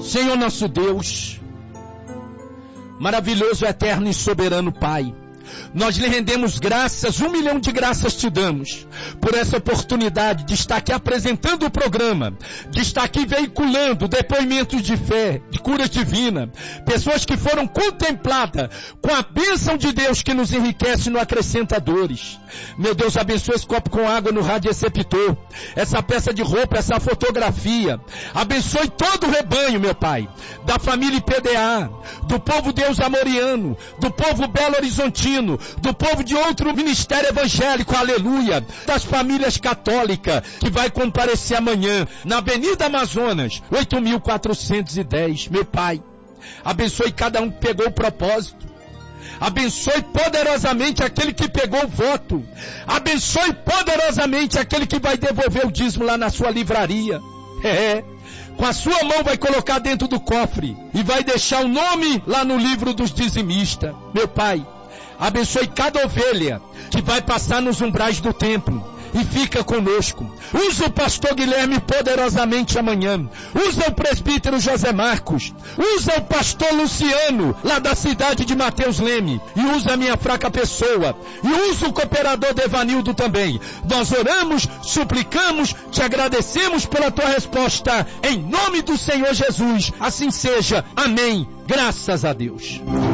Senhor nosso Deus, maravilhoso, eterno e soberano Pai, nós lhe rendemos graças, 1 milhão de graças te damos, por essa oportunidade de estar aqui apresentando o programa, de estar aqui veiculando depoimentos de fé, de cura divina, pessoas que foram contempladas com a bênção de Deus que nos enriquece e não acrescenta dores. Meu Deus, abençoa esse copo com água no radioreceptor, essa peça de roupa, essa fotografia, abençoe todo o rebanho, meu Pai, da família IPDA, do povo Deus Amoriano, do povo Belo Horizontino, do povo de outro ministério evangélico, aleluia, das famílias católicas, que vai comparecer amanhã, na Avenida Amazonas, 8.410, meu Pai, abençoe cada um que pegou o propósito, abençoe poderosamente aquele que pegou o voto, abençoe poderosamente aquele que vai devolver o dízimo lá na sua livraria, com a sua mão vai colocar dentro do cofre, e vai deixar o nome lá no livro dos dizimistas, meu Pai, abençoe cada ovelha que vai passar nos umbrais do templo e fica conosco. Usa o pastor Guilherme poderosamente amanhã. Usa o presbítero José Marcos. Usa o pastor Luciano, lá da cidade de Mateus Leme. E usa a minha fraca pessoa. E usa o cooperador Devanildo também. Nós oramos, suplicamos, te agradecemos pela tua resposta. Em nome do Senhor Jesus. Assim seja. Amém. Graças a Deus.